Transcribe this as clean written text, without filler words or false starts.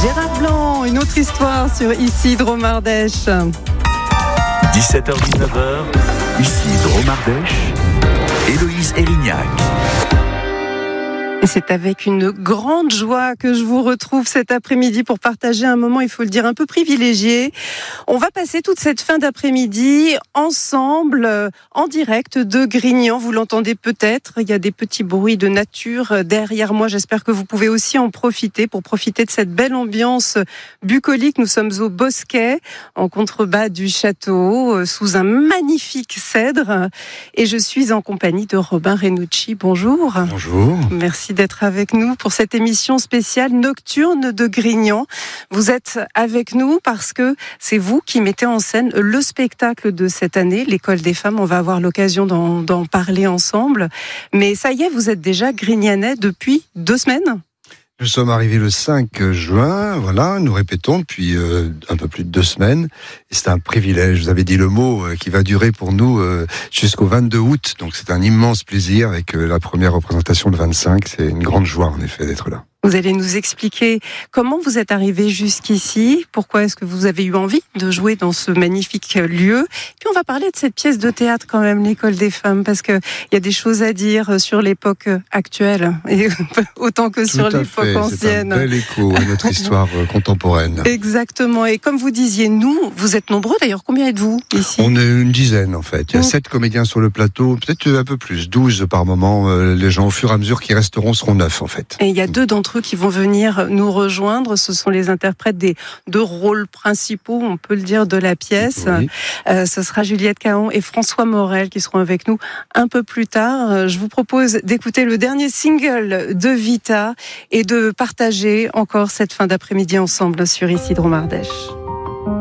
Gérard Blanc, une autre histoire sur Ici Drôme-Ardèche. 17h-19h, ici Drôme-Ardèche, Héloïse Erignac. Et c'est avec une grande joie que je vous retrouve cet après-midi pour partager un moment, il faut le dire, un peu privilégié. On va passer toute cette fin d'après-midi ensemble, en direct de Grignan. Vous l'entendez peut-être, il y a des petits bruits de nature derrière moi. J'espère que vous pouvez aussi en profiter pour profiter de cette belle ambiance bucolique. Nous sommes au Bosquet, en contrebas du château, sous un magnifique cèdre. Et je suis en compagnie de Robin Renucci. Bonjour. Bonjour. Merci d'être avec nous pour cette émission spéciale nocturne de Grignan. Vous êtes avec nous parce que c'est vous qui mettez en scène le spectacle de cette année, l'École des femmes. On va avoir l'occasion d'en parler ensemble. Mais ça y est, vous êtes déjà grignanais depuis 2 semaines ? Nous sommes arrivés le 5 juin, voilà, nous répétons depuis un peu plus de 2 semaines. Et c'est un privilège, vous avez dit le mot, qui va durer pour nous jusqu'au 22 août. Donc c'est un immense plaisir avec la première représentation le 25. C'est une grande joie en effet d'être là. Vous allez nous expliquer comment vous êtes arrivé jusqu'ici, pourquoi est-ce que vous avez eu envie de jouer dans ce magnifique lieu. Puis on va parler de cette pièce de théâtre quand même, l'École des femmes, parce qu'il y a des choses à dire sur l'époque actuelle, et autant que sur l'époque ancienne. C'est un bel écho à notre histoire contemporaine. Exactement, et comme vous disiez, vous êtes nombreux d'ailleurs, combien êtes-vous ici ? On est une dizaine en fait, il y a 7 comédiens sur le plateau, peut-être un peu plus, 12 par moment. Les gens au fur et à mesure qui resteront seront 9 en fait. Et il y a 2 d'entre eux qui vont venir nous rejoindre. Ce sont les interprètes des 2 rôles principaux, on peut le dire, de la pièce. Oui. Ce sera Juliette Caon et François Morel qui seront avec nous un peu plus tard. Je vous propose d'écouter le dernier single de Vita et de partager encore cette fin d'après-midi ensemble sur Ici Drôme-Ardèche.